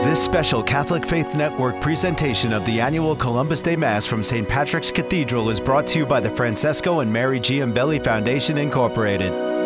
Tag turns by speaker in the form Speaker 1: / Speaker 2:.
Speaker 1: This special Catholic Faith Network presentation of the annual Columbus Day Mass from St. Patrick's Cathedral is brought to you by the Francesco and Mary Giambelli Foundation, Incorporated.